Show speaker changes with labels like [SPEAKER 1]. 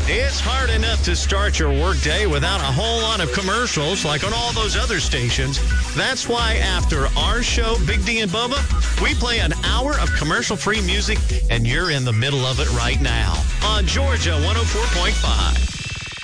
[SPEAKER 1] It's hard enough to start your workday without a whole lot of commercials like on all those other stations. That's why after our show, Big D and Bubba, we play an hour of commercial-free music, and you're in the middle of it right now on Georgia 104.5.